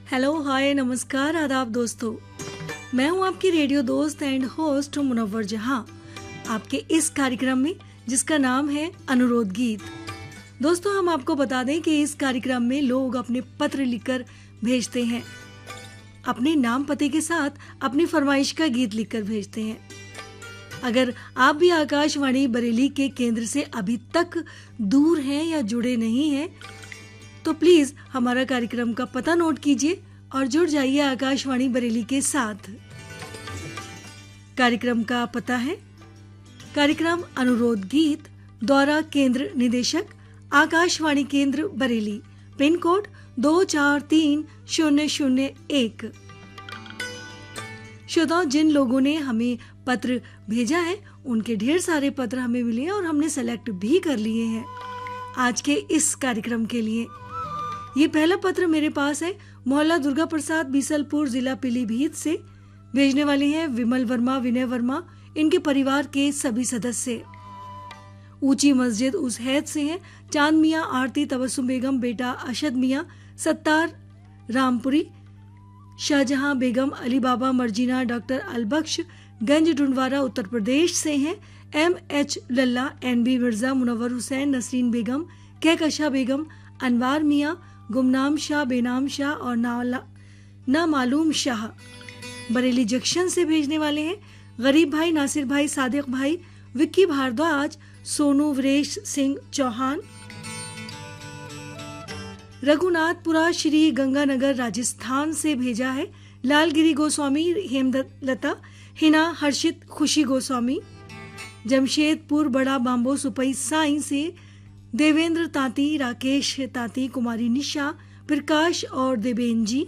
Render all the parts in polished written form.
Hello, हाय, नमस्कार, आदाब दोस्तों। मैं हूं आपकी रेडियो दोस्त एंड होस्ट मुनव्वर जहां, आपके इस कार्यक्रम में जिसका नाम है अनुरोध गीत। दोस्तों, हम आपको बता दें कि इस कार्यक्रम में लोग अपने पत्र लिखकर भेजते हैं, अपने नाम पते के साथ अपनी फरमाइश का गीत लिखकर भेजते हैं। अगर आप भी आकाशवाणी बरेली के केंद्र से अभी तक दूर हैं या जुड़े नहीं हैं, तो प्लीज हमारा कार्यक्रम का पता नोट कीजिए और जुड़ जाइए आकाशवाणी बरेली के साथ। कार्यक्रम का पता है कार्यक्रम अनुरोध गीत, दौरा केंद्र निदेशक, आकाशवाणी केंद्र बरेली, पिन कोड 243001। श्रोताओं, जिन लोगों ने हमें पत्र भेजा है उनके ढेर सारे पत्र हमें मिले हैं और हमने सेलेक्ट भी कर लिए हैं आज के इस कार्यक्रम के लिए। ये पहला पत्र मेरे पास है मोहल्ला दुर्गा प्रसाद, बीसलपुर, जिला पीलीभीत से। भेजने वाले हैं विमल वर्मा, विनय वर्मा, इनके परिवार के सभी सदस्य। ऊंची मस्जिद उसहैद से हैं चांद मियाँ, आरती, तबस्सुम बेगम, बेटा अशद मियाँ, सत्तार रामपुरी, शाहजहां बेगम, अली बाबा, मर्जीना, डॉक्टर अलबख्श, गंज डुंडवारा, उत्तर प्रदेश से हैं MH लल्ला, NB मिर्जा, मुनव्वर हुसैन, नसरीन बेगम, कहकशा बेगम, अनवार मियाँ, गुमनाम शाह, बेनाम शाह और ना मालूम शाह बरेली जंक्शन से भेजने वाले हैं गरीब भाई, नासिर भाई, सादिक भाई, विक्की भारद्वाज, सोनू वीरेश सिंह चौहान, रघुनाथपुरा, श्री गंगानगर, राजस्थान से भेजा है लालगिरी गोस्वामी, हेमलता, हिना, हर्षित, खुशी गोस्वामी, जमशेदपुर, बड़ा बांबो, सुपई साई से देवेंद्र तांती, राकेश तांती, कुमारी निशा, प्रकाश और देवेन जी।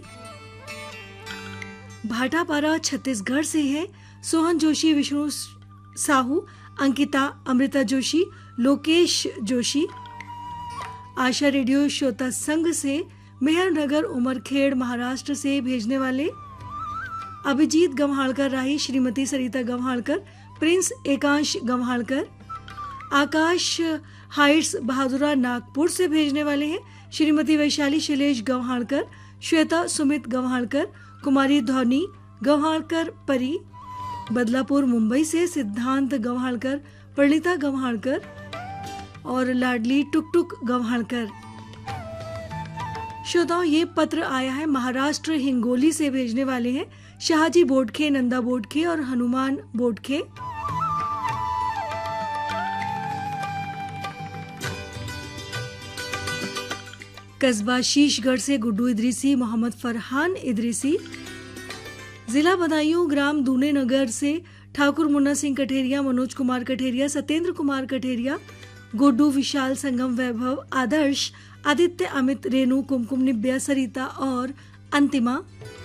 भाटापारा छत्तीसगढ़ से है सोहन जोशी, विष्णु साहू, अंकिता, अमृता जोशी, लोकेश जोशी। आशा रेडियो श्रोता संघ से मेहरनगर, उमरखेड़, महाराष्ट्र से भेजने वाले अभिजीत गम्हाड़कर राही, श्रीमती सरिता गम्हाड़कर, प्रिंस एकांश गम्हाड़कर। आकाश हाइट्स, बहादुरा, नागपुर से भेजने वाले हैं श्रीमती वैशाली शैलेश गव्हाड़कर, श्वेता सुमित गव्हाड़कर, कुमारी धौनी गव्हाड़कर, परी। बदलापुर मुंबई से सिद्धांत गव्हाड़कर, परिणीता गव्हाड़कर और लाडली टुकटुक गव्हाड़कर। श्रोताओं, ये पत्र आया है महाराष्ट्र हिंगोली से। भेजने वाले हैं शाहजी बोडखे, नंदा बोडखे और हनुमान बोडखे। कस्बा शीशगढ़ से गुड्डू इदरीसी, मोहम्मद फरहान इदरीसी। जिला बदायूं, ग्राम दूने नगर से ठाकुर मुन्ना सिंह कठेरिया, मनोज कुमार कठेरिया, सत्येंद्र कुमार कठेरिया, गुड्डू, विशाल, संगम, वैभव, आदर्श, आदित्य, अमित, रेणु, कुमकुम, निब्या, सरिता और अंतिमा।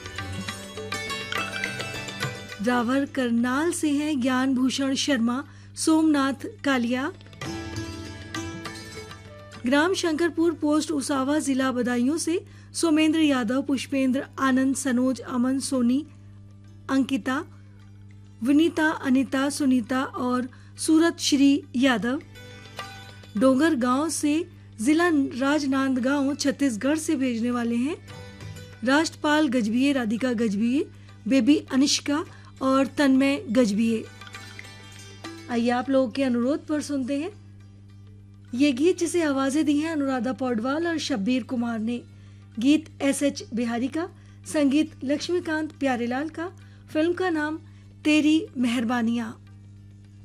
रावर करनाल से हैं ज्ञान भूषण शर्मा, सोमनाथ कालिया। ग्राम शंकरपुर, पोस्ट उसावा, जिला बदायूं से सोमेंद्र यादव, पुष्पेंद्र, आनंद, सनोज, अमन, सोनी, अंकिता, विनीता, अनिता, सुनीता और सूरत श्री यादव। डोंगर गांव से जिला राजनांदगांव, छत्तीसगढ़ से भेजने वाले हैं राष्ट्रपाल गजबिये, राधिका गजबिये, बेबी अनिष्का और तन्मय गजबिये। आइए आप लोगों के अनुरोध पर सुनते हैं ये गीत, जिसे आवाजें दी हैं अनुराधा पौडवाल और शब्बीर कुमार ने। गीत SH बिहारी का, संगीत लक्ष्मीकांत प्यारेलाल का, फिल्म का नाम तेरी मेहरबानियां।